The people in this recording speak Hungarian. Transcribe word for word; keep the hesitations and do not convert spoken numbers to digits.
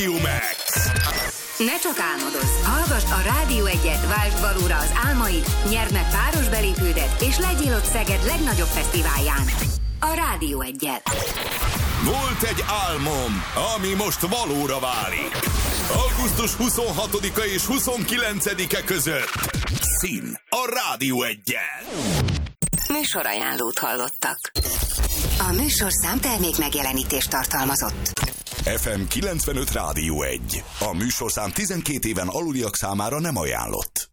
Max! Ne csak álmodozz, hallgasd a Rádió egyet, váltsd valóra az álmaid, nyerd meg páros belépődet, és legyél ott Szeged legnagyobb fesztiválján. A Rádió egyet. Volt egy álmom, ami most valóra válik. augusztus huszonhatodika és huszonkilencedike között. Szín a Rádió egyen. Műsorajánlót hallottak. A műsorszám termék megjelenítést tartalmazott. ef em kilencvenöt Rádió egy. A műsorszám tizenkét éven aluliak számára nem ajánlott.